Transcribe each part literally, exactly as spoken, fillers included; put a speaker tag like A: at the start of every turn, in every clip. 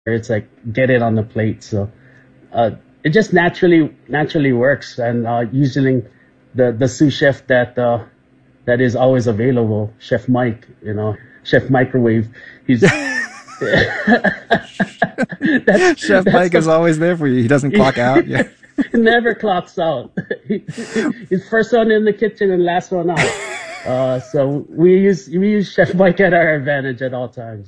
A: It's like get it on the plate. So uh, it just naturally naturally works. And uh, using the the sous chef that uh, that is always available, Chef Mike, you know, Chef Microwave. He's that's
B: Chef
A: that's
B: Mike is
A: the
B: always there for you. He doesn't clock out. Yeah.
A: he never clocks out. He, he's first one in the kitchen and last one out. Uh, so we use we use Chef Mike at our advantage at all times.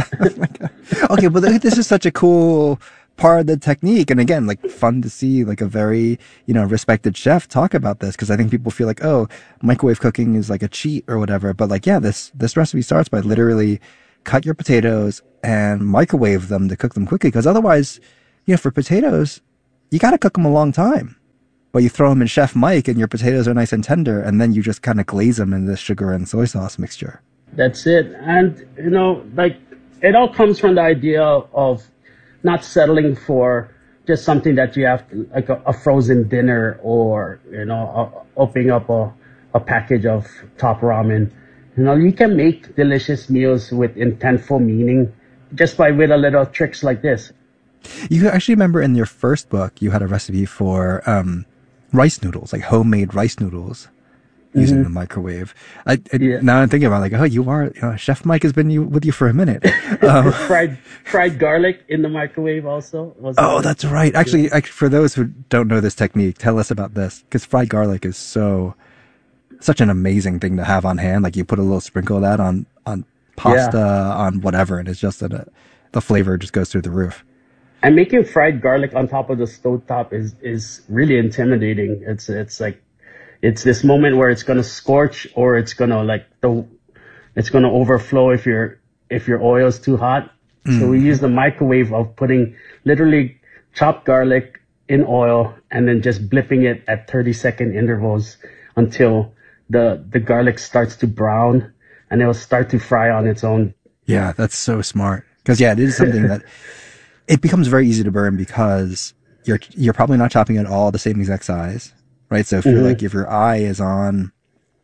B: Okay, well, this is such a cool part of the technique. And again, like fun to see like a very, you know, respected chef talk about this. Cause I think people feel like, oh, microwave cooking is like a cheat or whatever. But like, yeah, this, this recipe starts by literally cut your potatoes and microwave them to cook them quickly. Cause otherwise, you know, for potatoes, you got to cook them a long time. But you throw them in Chef Mike and your potatoes are nice and tender. And then you just kind of glaze them in this sugar and soy sauce mixture.
A: That's it. And, you know, like, it all comes from the idea of not settling for just something that you have, to, like a, a frozen dinner or, you know, a, opening up a, a package of top ramen. You know, you can make delicious meals with intentful meaning just by with a little tricks like this.
B: You actually remember in your first book, you had a recipe for um, rice noodles, like homemade rice noodles. Using mm-hmm. the microwave. I, I yeah. Now I'm thinking about like, oh, you are, you know, Chef Mike has been you, with you for a minute. Um,
A: fried fried garlic in the microwave also.
B: Oh, that? That's right. Actually, yeah. actually, for those who don't know this technique, tell us about this because fried garlic is so such an amazing thing to have on hand. Like you put a little sprinkle of that on on pasta, yeah. on whatever, and it's just that uh, the flavor just goes through the roof.
A: And making fried garlic on top of the stovetop is is really intimidating. It's it's like. It's this moment where it's gonna scorch or it's gonna like the, it's gonna overflow if your if your oil is too hot. Mm. So we use the microwave of putting literally chopped garlic in oil and then just blipping it at thirty second intervals until the the garlic starts to brown and it'll start to fry on its own.
B: Yeah, that's so smart. Because yeah, it is something that it becomes very easy to burn because you're you're probably not chopping it all the same exact size. Right. So if you're mm-hmm. like, if your eye is on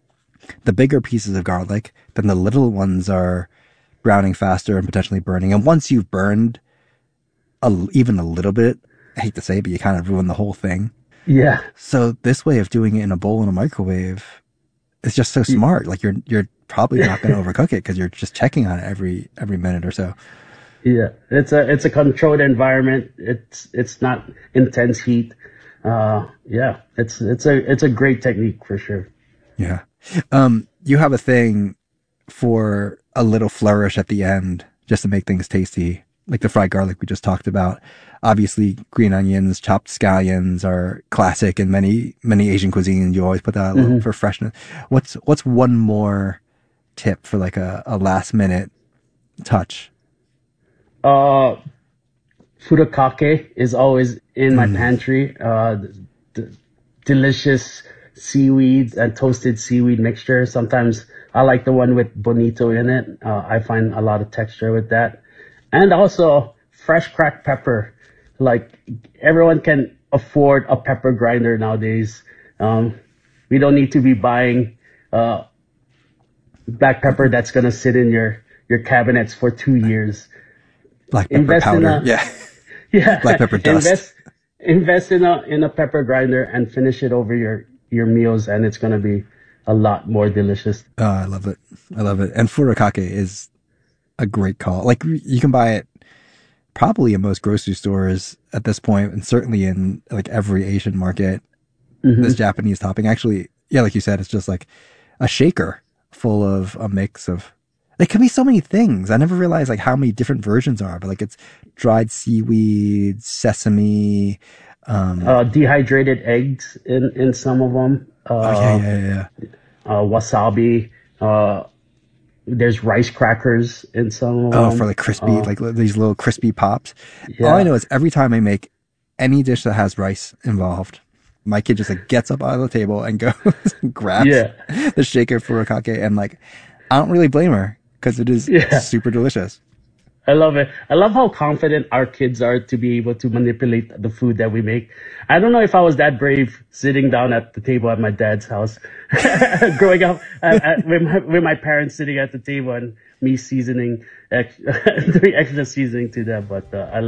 B: the bigger pieces of garlic, then the little ones are browning faster and potentially burning. And once you've burned a, even a little bit, I hate to say it, but you kind of ruin the whole thing.
A: Yeah.
B: So this way of doing it in a bowl in a microwave is just so smart. Like you're, you're probably not going to overcook it because you're just checking on it every, every minute or so.
A: Yeah. It's a, it's a controlled environment. It's, it's not intense heat. Uh, yeah, it's, it's a, it's a great technique for sure.
B: Yeah. Um, you have a thing for a little flourish at the end just to make things tasty, like the fried garlic we just talked about. Obviously, green onions, chopped scallions are classic in many, many Asian cuisines. You always put that a little mm-hmm. for freshness. What's, what's one more tip for like a, a last minute touch?
A: Uh, furikake is always in my mm. pantry. Uh, the, the delicious seaweeds and toasted seaweed mixture. Sometimes I like the one with bonito in it. Uh, I find a lot of texture with that. And also fresh cracked pepper. Like everyone can afford a pepper grinder nowadays. Um, we don't need to be buying, uh, black pepper that's going to sit in your, your cabinets for two years.
B: Black pepper invest powder. A, yeah.
A: Yeah.
B: Black pepper dust.
A: Invest, invest in a, in a pepper grinder and finish it over your, your meals. And it's going to be a lot more delicious.
B: Oh, I love it. I love it. And furikake is a great call. Like you can buy it probably in most grocery stores at this point, and certainly in like every Asian market. Mm-hmm. This Japanese topping, actually, yeah, like you said, it's just like a shaker full of a mix of. It can be so many things. I never realized like how many different versions are, but like it's dried seaweed, sesame, um,
A: uh, dehydrated eggs in, in some of them. Uh,
B: oh yeah, yeah, yeah.
A: Uh, wasabi. Uh, there's rice crackers in some of them.
B: Oh, for like crispy, uh, like these little crispy pops.
A: Yeah.
B: All I know is every time I make any dish that has rice involved, my kid just like gets up out of the table and goes and grabs
A: yeah.
B: the shaker furikake, and like I don't really blame her because it is yeah. super delicious.
A: I love it. I love how confident our kids are to be able to manipulate the food that we make. I don't know if I was that brave sitting down at the table at my dad's house, growing up at, at, with, my, with my parents sitting at the table and me seasoning, ex- doing extra seasoning to them. But uh, I